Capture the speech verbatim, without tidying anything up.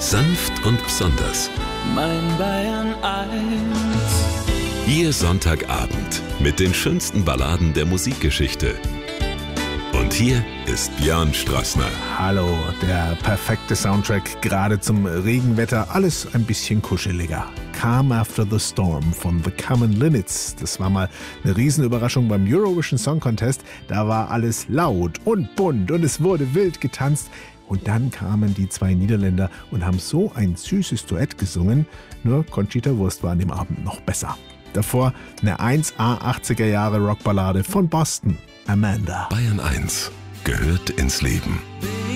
Sanft und besonders. Mein Bayern eins. Ihr Sonntagabend mit den schönsten Balladen der Musikgeschichte. Und hier ist Björn Strassner. Hallo, der perfekte Soundtrack, gerade zum Regenwetter, alles ein bisschen kuscheliger. Calm After the Storm von The Common Linnets. Das war mal eine Riesenüberraschung beim Eurovision Song Contest. Da war alles laut und bunt und es wurde wild getanzt. Und dann kamen die zwei Niederländer und haben so ein süßes Duett gesungen. Nur Conchita Wurst war an dem Abend noch besser. Davor eine eins A achtziger Jahre Rockballade von Boston, Amanda. Bayern eins gehört ins Leben.